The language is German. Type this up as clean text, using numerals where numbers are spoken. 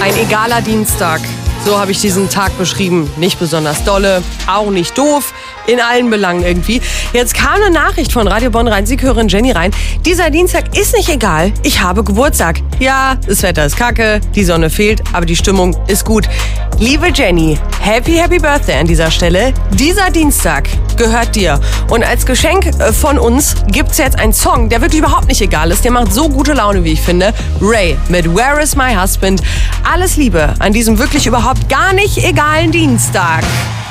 Ein egaler Dienstag. So habe ich diesen Tag beschrieben. Nicht besonders dolle, auch nicht doof, in allen Belangen irgendwie. Jetzt kam eine Nachricht von Radio Bonn Rhein-Sieg-Hörerin Jenny rein. Dieser Dienstag ist nicht egal. Ich habe Geburtstag. Ja, das Wetter ist kacke, die Sonne fehlt, aber die Stimmung ist gut. Liebe Jenny, happy Birthday an dieser Stelle. Dieser Dienstag gehört dir. Und als Geschenk von uns gibt's jetzt einen Song, der wirklich überhaupt nicht egal ist. Der macht so gute Laune, wie ich finde. Ray mit Where is my husband? Alles Liebe an diesem wirklich überhaupt gar nicht egalen Dienstag.